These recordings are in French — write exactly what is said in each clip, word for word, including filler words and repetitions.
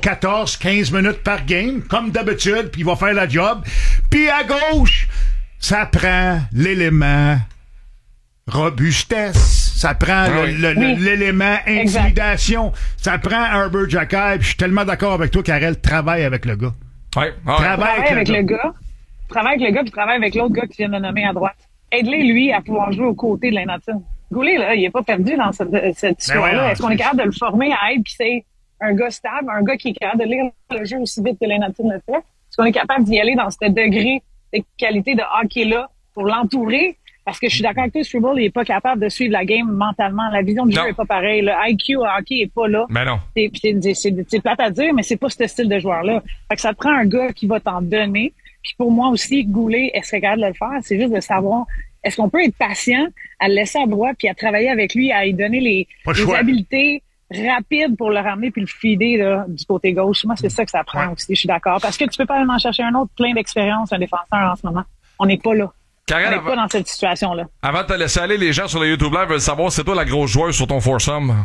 quatorze quinze minutes par game, comme d'habitude, puis il va faire la job. Puis à gauche, ça prend l'élément robustesse, ça prend ah le, oui. le, oui. l'élément intimidation, ça prend Herbert Jacquet, puis je suis tellement d'accord avec toi, Karel, travaille avec le gars. Ouais. Ah, Travaille Travaille avec, avec le, le gars. gars. Travaille avec le gars, puis travaille avec l'autre gars qui vient de nommer à droite. Aide-les, lui, à pouvoir jouer aux côtés de Laine-Hudson. Goulet, là, il est pas perdu dans cette, cette histoire-là. ouais, Est-ce qu'on est capable de le former à être qui c'est un gars stable, un gars qui est capable de lire le jeu aussi vite que Laine-Hudson le fait? Est-ce qu'on est capable d'y aller dans ce degré de qualité de hockey-là pour l'entourer? Parce que je suis d'accord avec toi, Struble, il est pas capable de suivre la game mentalement. La vision du non. jeu est pas pareille. Le I Q au hockey est pas là. Ben non. C'est, c'est, c'est, c'est plate à dire, mais c'est pas ce style de joueur-là. Fait que ça te prend un gars qui va t'en donner. Puis pour moi aussi, Goulet, est-ce qu'il est capable de le faire? C'est juste de savoir, est-ce qu'on peut être patient à le laisser à droite puis à travailler avec lui, à lui donner les, les habiletés rapides pour le ramener puis le feeder là, du côté gauche. Moi, c'est ça que ça prend ouais. aussi, je suis d'accord. Parce que tu peux pas aller en chercher un autre plein d'expérience, un défenseur en ce moment. On n'est pas là. Karel, On n'est avant, pas dans cette situation-là. avant de te laisser aller, les gens sur le YouTube Live veulent savoir c'est toi la grosse joueuse sur ton foursome.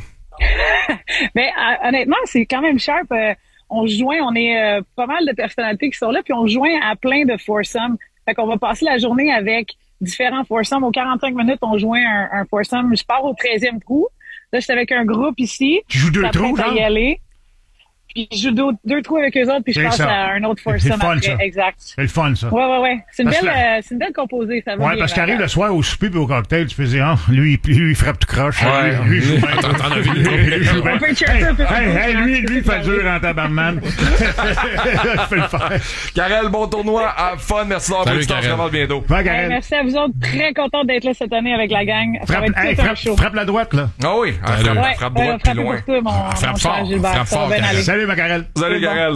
Mais euh, honnêtement, c'est quand même sharp. Euh, on se joint, on est euh, pas mal de personnalités qui sont là, puis on se joint à plein de foursomes. Fait qu'on va passer la journée avec différents foursomes. Aux quarante-cinq minutes, on joint un, un foursome. Je pars au treizième trou. Là, je suis avec un groupe ici. Tu joues deux trous, genre? Y aller. Puis je joue deux, deux trous avec eux autres, puis je c'est passe ça. à un autre C'est foursome le fun, après. ça. Exact. C'est le fun, ça. Ouais, ouais, ouais. C'est une Parce belle, que- euh, c'est une belle composée, ça va Ouais, bien, parce qu'arrive là. le soir au souper puis au cocktail, tu fais dire, ah, lui, lui, il frappe tout croche. Ouais. Lui, lui, il joue bien. Attends, t'en as vu une Lui, il joue bien. On peut chercher un peu Hey, plus. hey, lui, lui, il fait dur en tabarnak. Je peux le faire. Karel, bon tournoi, have fun, merci d'avoir Salut, pris du temps, on se Karel. revoit bientôt. Va, Hey, Karel. merci à vous autres. Très content d'être là cette année avec la gang. Ça va Frappe, être hey, tout un frappe, show. frappe la droite, là. Ah oui, elle Salut. frappe, Ouais, elle frappe ouais, droite puis frappez loin. pour toi, mon, Ah, frappe mon cher fort, Gilbert. frappe Ça va fort, bien Karel. aller. Salut, ma Karel. Salut C'est bon. Karel.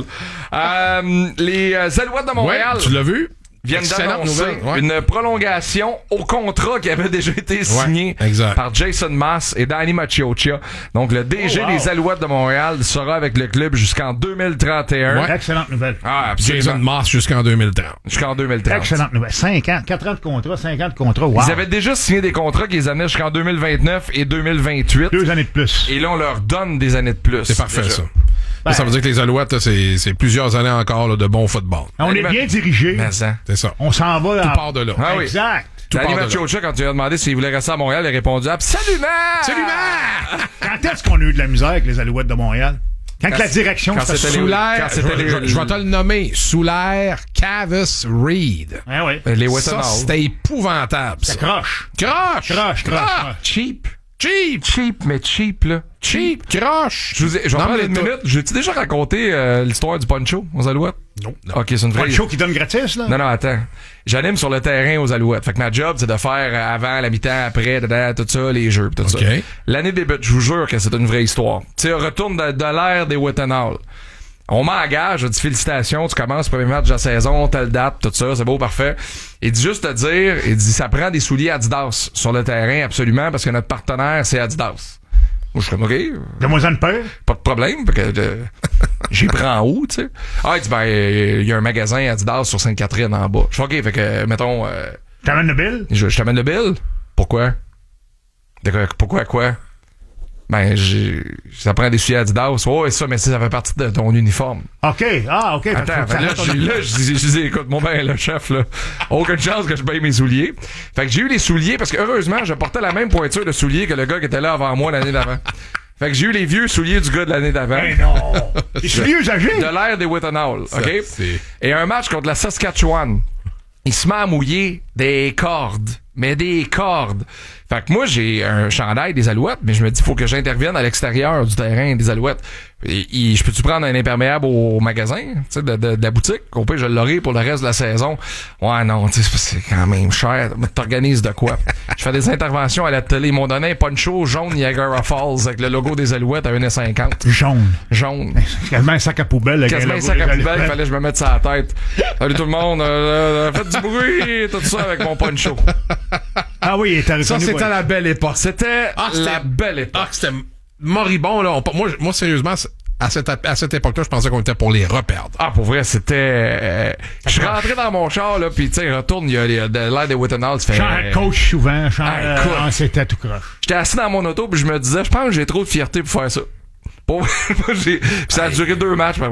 Euh, les euh, Alouettes de Ouais, Montréal tu l'as vu? viennent Excellente d'annoncer nouvelle, ouais. une prolongation au contrat qui avait déjà été signé exact. par Jason Maas et Danny Maciocia. Donc le D G Oh, wow. des Alouettes de Montréal sera avec le club jusqu'en deux mille trente et un. Ouais. Excellente nouvelle. Ah, Jason absolument. Mars jusqu'en deux mille trente. Jusqu'en deux mille trente. Excellente nouvelle. cinq ans, quatre ans de contrat, cinq ans de contrat. Wow. Ils avaient déjà signé des contrats qui les amenaient jusqu'en deux mille vingt-neuf et deux mille vingt-huit. Deux années de plus. Et là, on leur donne des années de plus. C'est parfait, déjà. ça. Ben, Ça, ça veut dire que les Alouettes, là, c'est, c'est plusieurs années encore là, de bon football. on est bien dirigé. Mais ça. C'est ça. On s'en va. Tout en- part de là. Ah oui. Exact. Tout Danny part de là. Maciocia, quand tu lui as demandé s'il voulait rester à Montréal, il a répondu absolument! Absolument! Quand est-ce qu'on a eu de la misère avec les Alouettes de Montréal? Quand, Quand que la direction quand c'était c'était sous les- l'air. quand c'était je, les- je- je vais te le nommer. Sous l'air, Cavis Reed. Ah oui. Les Ça, Wettenhall. c'était épouvantable, ça. Ça croche. Croche! Croche, croche, Ah, croche. Cheap. cheap! Cheap, mais cheap, là. Cheap! Croche! Je vous ai, je vais Non, prendre mais une toi- minute. J'ai-tu déjà raconté euh, l'histoire du poncho aux Alouettes? Non, non. Ok, c'est une Pas vraie... le show qui donne gratis, là? Non, non, attends. J'anime sur le terrain aux Alouettes. Fait que ma job, c'est de faire euh, avant, la mi-temps, après, dada, tout ça, les jeux, pis tout Ok. ça. L'année débute, je vous jure que c'est une vraie histoire. Tu sais, retourne de, de l'ère des Wettenhall. On m'engage, je dis félicitations, tu commences premier match de la saison, telle date, tout ça, c'est beau, parfait. Il dit juste te dire, il dit ça prend des souliers Adidas sur le terrain, absolument, parce que notre partenaire, c'est Adidas. Moi, je suis comme, OK, Donne-moi une peur. pas de problème, fait que euh, j'y prends où, tu sais. Ah, il dit, ben, il y a un magasin Adidas sur Sainte-Catherine en bas. Je fais, OK, fait que, mettons, euh, T'amènes le bill? je, je t'amène le bill. Pourquoi? De quoi- Pourquoi quoi? Ben, j'ai, ça prend des souliers Adidas. Ouais, ça, mais ça, ça fait partie de ton uniforme. OK. Ah, OK. Attends, Faut que ça ben là, reste j'ai- ton- là, je dis, je dis, écoute, mon ben, le chef, là, aucune chance que je paye mes souliers. Fait que j'ai eu les souliers, parce que heureusement, je portais la même pointure de souliers que le gars qui était là avant moi l'année d'avant. Fait que j'ai eu les vieux souliers du gars de l'année d'avant. Ben non. Les souliers usagés. De l'ère des Wettenhall, Ça, OK? c'est- Et un match contre la Saskatchewan, il se met à mouiller des cordes. Mais des cordes. Fait que moi, j'ai un chandail des Alouettes, mais je me dis, faut que j'intervienne à l'extérieur du terrain des Alouettes. Et, et je peux-tu prendre un imperméable au magasin, tu sais, de, de, de la boutique? Au pire, je l'aurai pour le reste de la saison. Ouais, non, tu sais, c'est quand même cher. Mais t'organises de quoi? Je fais des interventions à la télé. Ils m'ont donné un poncho jaune Niagara Falls avec le logo des Alouettes à un cinquante. Jaune. Jaune. C'est quasiment un sac à poubelle. avec Quasiment un un logo sac à des poubelle, il Alouettes. fallait que je me mette ça à la tête. Salut tout le monde, euh, euh, faites du bruit, tout ça avec mon poncho. Ah oui, il était Ça, reconnu c'était pour- la belle époque. C'était Ah, c'était- la belle époque. Ah, c'était moribond, là. On- moi, moi, sérieusement, à cette, à cette époque-là, je pensais qu'on était pour les reperdre. Ah, pour vrai, c'était... euh, je suis rentré dans mon char, là, pis tu sais, retourne, il y a, il y a de l'air des Wettenhall, tu fais... Chant coach souvent. Chant, Ah, euh, écoute. ah, c'était tout croche. J'étais assis dans mon auto, puis je me disais, je pense que j'ai trop de fierté pour faire ça. Pour... j'ai... Puis ça a duré deux matchs,